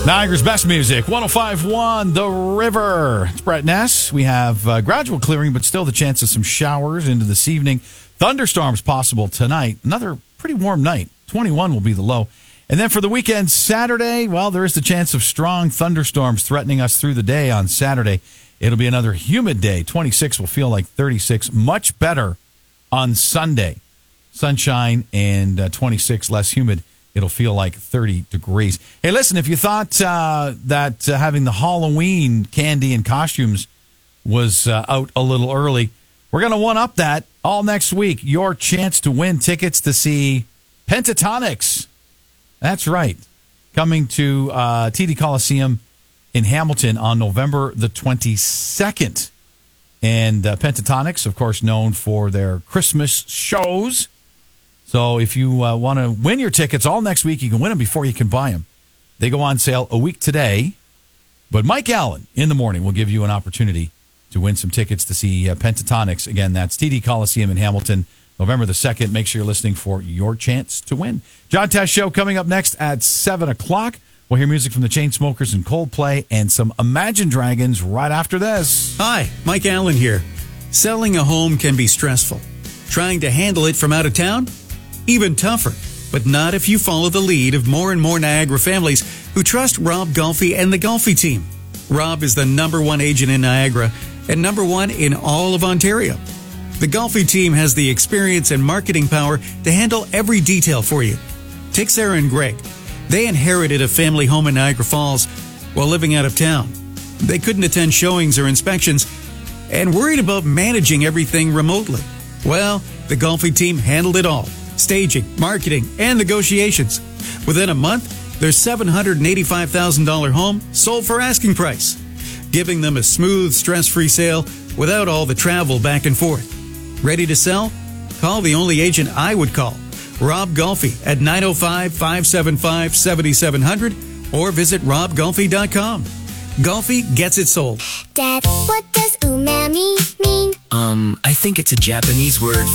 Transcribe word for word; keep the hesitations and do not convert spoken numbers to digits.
Niagara's best music, one oh five point one The River. It's Brett Ness. We have uh, gradual clearing, but still the chance of some showers into this evening. Thunderstorms possible tonight. Another pretty warm night. twenty-one will be the low. And then for the weekend, Saturday, well, there is the chance of strong thunderstorms threatening us through the day on Saturday. It'll be another humid day. twenty-six will feel like thirty-six. Much better on Sunday. Sunshine and uh, twenty-six, less humid. It'll feel like thirty degrees. Hey, listen, if you thought uh, that uh, having the Halloween candy and costumes was uh, out a little early, we're going to one-up that all next week. Your chance to win tickets to see Pentatonix. That's right. Coming to uh, T D Coliseum in Hamilton on November the twenty-second. And uh, Pentatonix, of course, known for their Christmas shows. So if you uh, want to win your tickets all next week, you can win them before you can buy them. They go on sale a week today. But Mike Allen in the morning will give you an opportunity to win some tickets to see uh, Pentatonix. Again, that's T D Coliseum in Hamilton, November the second. Make sure you're listening for your chance to win. John Test Show coming up next at seven o'clock. We'll hear music from the Chainsmokers and Coldplay and some Imagine Dragons right after this. Hi, Mike Allen here. Selling a home can be stressful. Trying to handle it from out of town? Even tougher, but not if you follow the lead of more and more Niagara families who trust Rob Golfi and the Golfi team. Rob is the number one agent in Niagara and number one in all of Ontario. The Golfi team has the experience and marketing power to handle every detail for you. Take Sarah and Greg. They inherited a family home in Niagara Falls while living out of town. They couldn't attend showings or inspections and worried about managing everything remotely. Well, the Golfi team handled it all. Staging, marketing, and negotiations. Within a month, their seven hundred eighty-five thousand dollars home sold for asking price, giving them a smooth, stress-free sale without all the travel back and forth. Ready to sell? Call the only agent I would call, Rob Golfi, at nine oh five, five seven five, seven seven zero zero or visit rob golfi dot com. Golfi gets it sold. Dad, what does umami mean? Um, I think it's a Japanese word